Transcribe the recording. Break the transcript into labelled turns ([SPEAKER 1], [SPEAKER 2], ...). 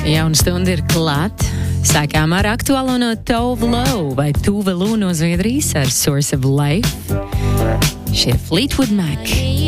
[SPEAKER 1] Jauna stunda ir klāt. Sākām ar aktuālo no Tove Lo vai Tuve Lo no Zviedrijas ar Source of Life. Šie Fleetwood Mac.